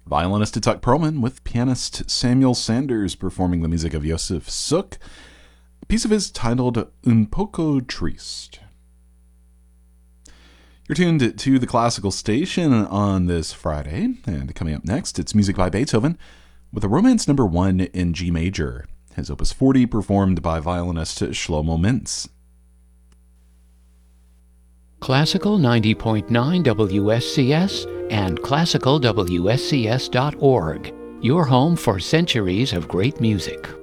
Violinist Itzhak Perlman with pianist Samuel Sanders performing the music of Yosef Suk, a piece of his titled Un poco triste. You're tuned to the Classical Station on this Friday, and coming up next, it's music by Beethoven with a Romance No. 1 in G major, his Opus 40 performed by violinist Shlomo Mintz. Classical 90.9 WSCS and classicalwscs.org, your home for centuries of great music.